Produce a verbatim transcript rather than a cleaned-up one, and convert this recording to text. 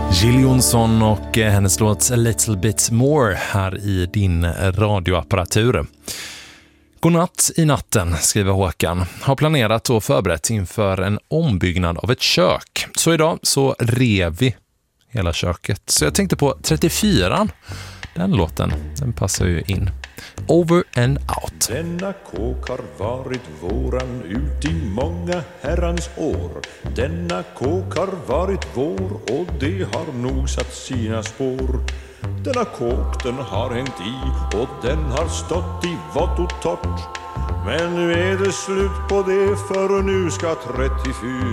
Jill Johnson och hennes låt A Little Bit More här i din radioapparatur. Godnatt i natten, skriver Håkan. Har planerat och förberett inför en ombyggnad av ett kök. Så idag så rev vi hela köket. Så jag tänkte på trettiofyra. Den låten, den passar ju in. Over and Out. Denna kåk har varit våran ut i många herrans år. Denna kåk har varit vår och det har nog satt sina spår. Denna kåk den har hängt i och den har stått i vått och torrt. Men nu är det slut på det, för nu ska trettiofyra